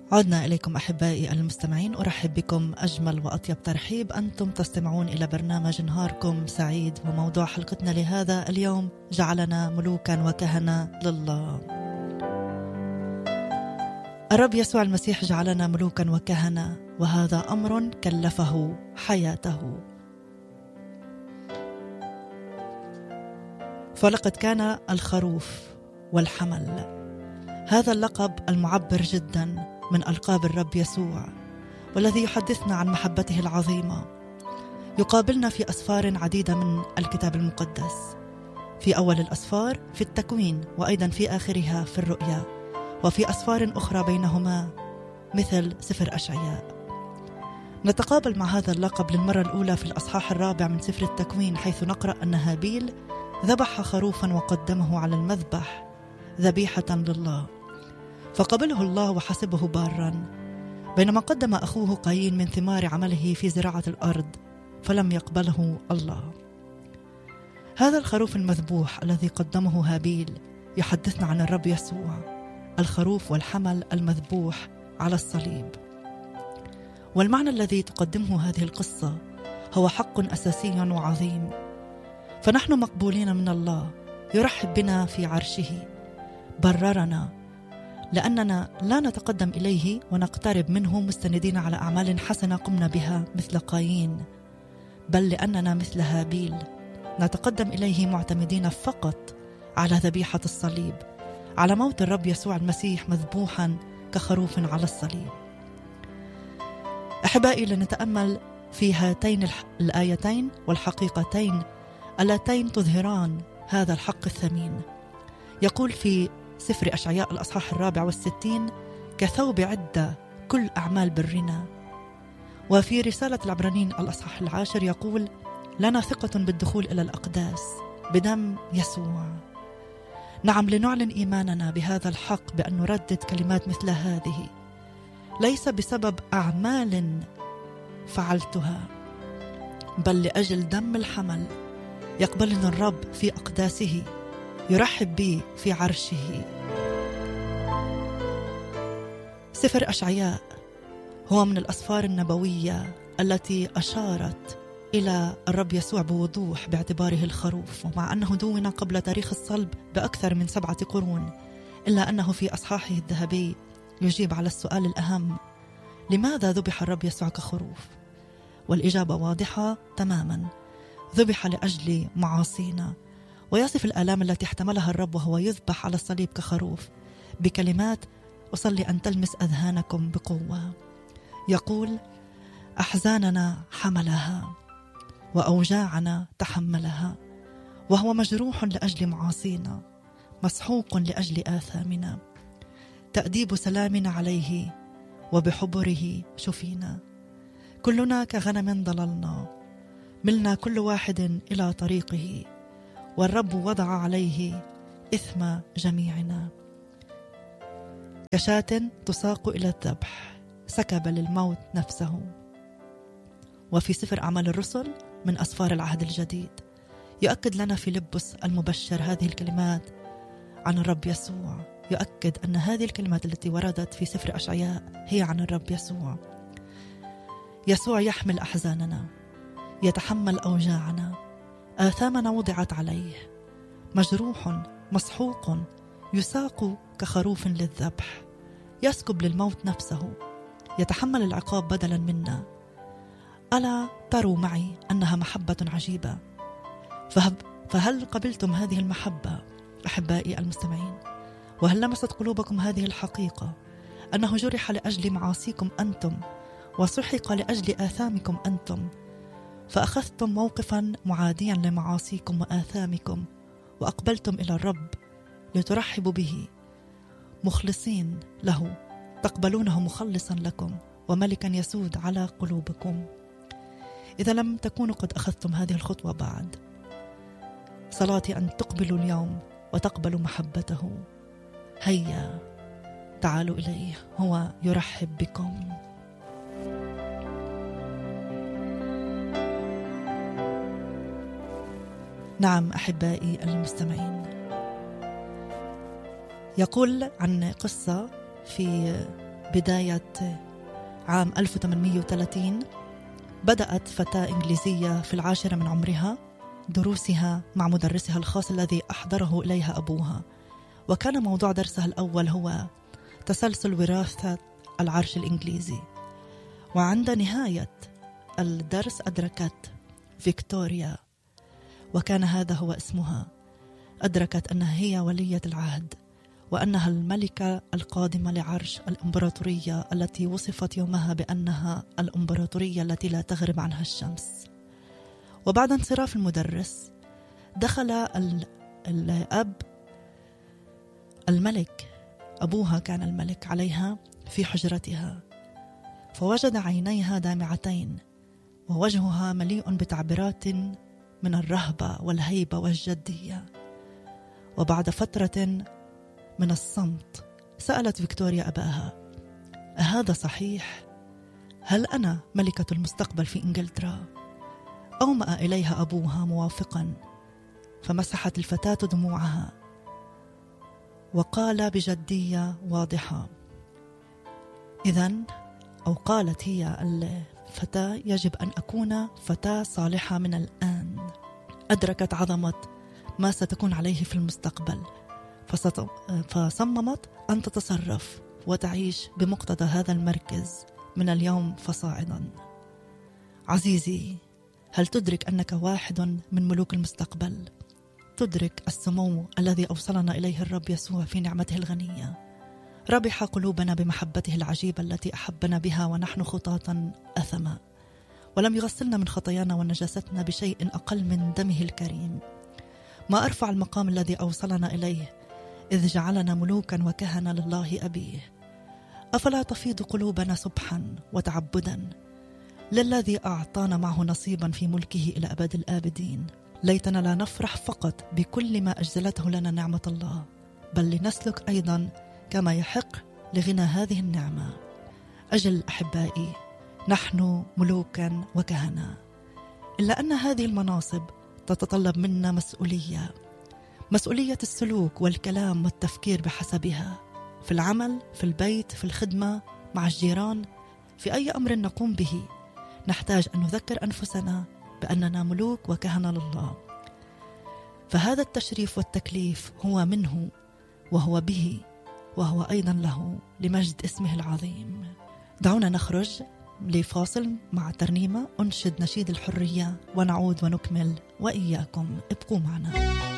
عدنا إليكم أحبائي المستمعين، أرحب بكم أجمل وأطيب ترحيب. أنتم تستمعون إلى برنامج نهاركم سعيد، وموضوع حلقتنا لهذا اليوم: جعلنا ملوكا وكهنة لله. الرب يسوع المسيح جعلنا ملوكا وكهنة، وهذا أمر كلفه حياته. فلقد كان الخروف والحمل، هذا اللقب المعبر جدا من ألقاب الرب يسوع، والذي يحدثنا عن محبته العظيمة. يقابلنا في أسفار عديدة من الكتاب المقدس، في أول الأسفار في التكوين، وأيضا في آخرها في الرؤيا، وفي أسفار أخرى بينهما مثل سفر أشعياء. نتقابل مع هذا اللقب للمرة الأولى في الأصحاح 4 من سفر التكوين، حيث نقرأ أن هابيل ذبح خروفا وقدمه على المذبح ذبيحة لله، فقبله الله وحسبه بارا، بينما قدم أخوه قايين من ثمار عمله في زراعة الأرض فلم يقبله الله. هذا الخروف المذبوح الذي قدمه هابيل يحدثنا عن الرب يسوع، الخروف والحمل المذبوح على الصليب. والمعنى الذي تقدمه هذه القصة هو حق أساسي وعظيم، فنحن مقبولين من الله، يرحب بنا في عرشه، بررنا لأننا لا نتقدم إليه ونقترب منه مستندين على أعمال حسنة قمنا بها مثل قايين، بل لأننا مثل هابيل نتقدم إليه معتمدين فقط على ذبيحة الصليب، على موت الرب يسوع المسيح مذبوحا كخروف على الصليب. أحبائي، لنتأمل في هاتين الآيتين والحقيقتين اللتين تظهران هذا الحق الثمين. يقول في سفر أشعياء الأصحاح 64: كثوب عدة كل أعمال برنا. وفي رسالة العبرانيين الأصحاح 10 يقول: لنا ثقة بالدخول إلى الأقداس بدم يسوع. نعم، لنعلن إيماننا بهذا الحق بأن نردد كلمات مثل هذه، ليس بسبب أعمال فعلتها، بل لأجل دم الحمل يقبلنا الرب في أقداسه، يرحب بي في عرشه. سفر أشعياء هو من الأسفار النبوية التي أشارت إلى الرب يسوع بوضوح باعتباره الخروف، ومع أنه دون قبل تاريخ الصلب بأكثر من 7 قرون، إلا أنه في أصحاحه الذهبي يجيب على السؤال الأهم: لماذا ذبح الرب يسوع كخروف؟ والإجابة واضحة تماما: ذبح لأجل معاصينا. ويصف الآلام التي احتملها الرب وهو يذبح على الصليب كخروف بكلمات: أصلي أن تلمس أذهانكم بقوة. يقول: أحزاننا حملها وأوجاعنا تحملها، وهو مجروح لأجل معاصينا، مسحوق لأجل آثامنا، تأديب سلامنا عليه، وبحبره شفينا. كلنا كغنم ضللنا، ملنا كل واحد إلى طريقه، والرب وضع عليه إثم جميعنا. كشاة تساق إلى الذبح سكب للموت نفسه. وفي سفر أعمال الرسل من أسفار العهد الجديد يؤكد لنا فيلبس المبشر هذه الكلمات عن الرب يسوع، يؤكد أن هذه الكلمات التي وردت في سفر أشعياء هي عن الرب يسوع. يسوع يحمل أحزاننا، يتحمل أوجاعنا، آثامنا وضعت عليه، مجروح مسحوق، يساق كخروف للذبح، يسكب للموت نفسه، يتحمل العقاب بدلا منا. ألا تروا معي أنها محبة عجيبة؟ فهل قبلتم هذه المحبة أحبائي المستمعين؟ وهل لمست قلوبكم هذه الحقيقة أنه جرح لأجل معاصيكم أنتم، وسحق لأجل آثامكم أنتم، فأخذتم موقفا معاديا لمعاصيكم وآثامكم، وأقبلتم إلى الرب لترحبوا به، مخلصين له، تقبلونه مخلصا لكم وملكا يسود على قلوبكم. إذا لم تكونوا قد أخذتم هذه الخطوة بعد، صلاتي أن تقبلوا اليوم وتقبلوا محبته. هيا تعالوا إليه، هو يرحب بكم. نعم أحبائي المستمعين، يقول عن قصة في بداية عام 1830 بدأت فتاة إنجليزية في 10 من عمرها دروسها مع مدرسها الخاص الذي أحضره إليها أبوها، وكان موضوع درسها الأول هو تسلسل وراثة العرش الإنجليزي. وعند نهاية الدرس أدركت فيكتوريا، وكان هذا هو اسمها، أدركت أنها هي ولية العهد وأنها الملكة القادمة لعرش الإمبراطورية التي وصفت يومها بأنها الإمبراطورية التي لا تغرب عنها الشمس. وبعد انصراف المدرس دخل الأب الملك، أبوها كان الملك، عليها في حجرتها، فوجد عينيها دامعتين ووجهها مليء بتعبيرات من الرهبة والهيبة والجدية. وبعد فترة من الصمت سألت فيكتوريا أباها: أهذا صحيح؟ هل أنا ملكة المستقبل في إنجلترا؟ أومأ إليها أبوها موافقا، فمسحت الفتاة دموعها وقال بجدية واضحة: إذن، أو قالت هي الفتاة، يجب أن أكون فتاة صالحة من الآن. أدركت عظمة ما ستكون عليه في المستقبل، فصممت أن تتصرف وتعيش بمقتضى هذا المركز من اليوم فصاعدا. عزيزي، هل تدرك أنك واحد من ملوك المستقبل؟ تدرك السمو الذي أوصلنا إليه الرب يسوع في نعمته الغنية. ربح قلوبنا بمحبته العجيبة التي أحبنا بها ونحن خطاة أثما، ولم يغسلنا من خطايانا ونجاستنا بشيء أقل من دمه الكريم. ما أرفع المقام الذي أوصلنا إليه إذ جعلنا ملوكا وكهنة لله أبيه. أفلا تفيض قلوبنا سبحا وتعبدا للذي أعطانا معه نصيبا في ملكه إلى أبد الآبدين. ليتنا لا نفرح فقط بكل ما أجزلته لنا نعمة الله، بل لنسلك أيضا كما يحق لغنى هذه النعمة. أجل أحبائي، نحن ملوكا وكهنة، إلا أن هذه المناصب تتطلب منا مسؤولية السلوك والكلام والتفكير بحسبها، في العمل، في البيت، في الخدمة، مع الجيران، في أي أمر نقوم به. نحتاج أن نذكر أنفسنا بأننا ملوك وكهنة لله. فهذا التشريف والتكليف هو منه وهو به وهو أيضا له، لمجد اسمه العظيم. دعونا نخرج لفاصل مع ترنيمة أنشد نشيد الحرية ونعود ونكمل، وإياكم ابقوا معنا.